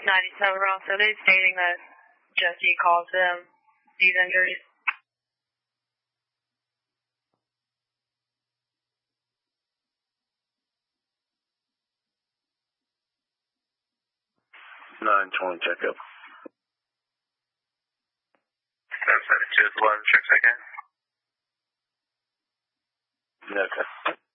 97 Ross, are they stating that Jesse caused them these injuries? Nine 20 checkup. 772 is 11, check second. Okay.